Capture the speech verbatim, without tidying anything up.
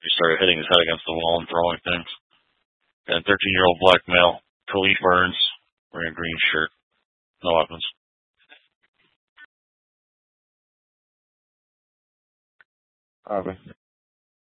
He started hitting his head against the wall and throwing things. And thirteen-year-old black male, Khalif Burns, wearing a green shirt. No weapons. Harvey.